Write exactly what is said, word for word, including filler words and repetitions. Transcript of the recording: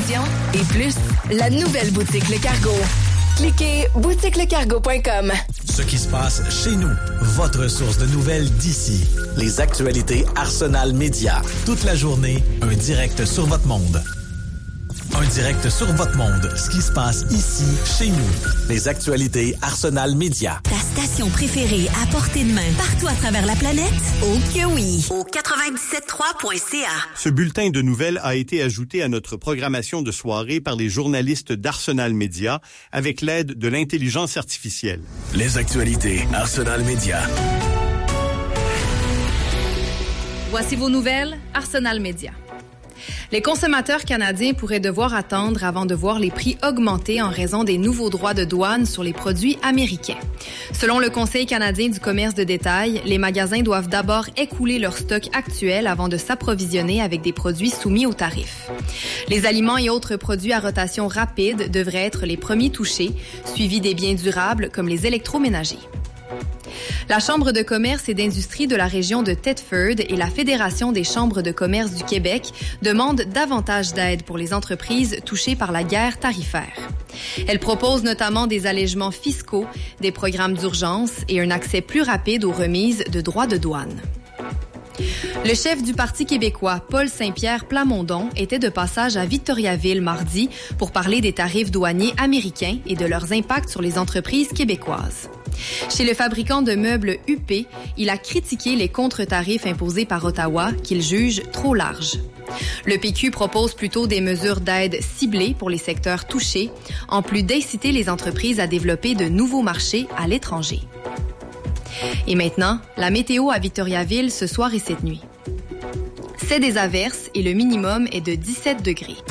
d'informations et plus, la nouvelle boutique Le Cargo. Cliquez boutique le cargo point com. Ce qui se passe chez nous, votre source de nouvelles d'ici. Les actualités Arsenal Média. Toute la journée, un direct sur votre monde. Un direct sur votre monde. Ce qui se passe ici, chez nous. Les actualités Arsenal Média. Ta station préférée à portée de main partout à travers la planète? Oh que oui! Au quatre-vingt-dix-sept trois point c a. Ce bulletin de nouvelles a été ajouté à notre programmation de soirée par les journalistes d'Arsenal Média avec l'aide de l'intelligence artificielle. Les actualités Arsenal Média. Voici vos nouvelles, Arsenal Média. Les consommateurs canadiens pourraient devoir attendre avant de voir les prix augmenter en raison des nouveaux droits de douane sur les produits américains. Selon le Conseil canadien du commerce de détail, les magasins doivent d'abord écouler leur stock actuel avant de s'approvisionner avec des produits soumis aux tarifs. Les aliments et autres produits à rotation rapide devraient être les premiers touchés, suivis des biens durables comme les électroménagers. La Chambre de commerce et d'industrie de la région de Thetford et la Fédération des chambres de commerce du Québec demandent davantage d'aide pour les entreprises touchées par la guerre tarifaire. Elles proposent notamment des allègements fiscaux, des programmes d'urgence et un accès plus rapide aux remises de droits de douane. Le chef du Parti québécois, Paul Saint-Pierre Plamondon, était de passage à Victoriaville mardi pour parler des tarifs douaniers américains et de leurs impacts sur les entreprises québécoises. Chez le fabricant de meubles U P, il a critiqué les contre-tarifs imposés par Ottawa qu'il juge trop larges. Le P Q propose plutôt des mesures d'aide ciblées pour les secteurs touchés, en plus d'inciter les entreprises à développer de nouveaux marchés à l'étranger. Et maintenant, la météo à Victoriaville ce soir et cette nuit. C'est des averses et le minimum est de dix-sept degrés.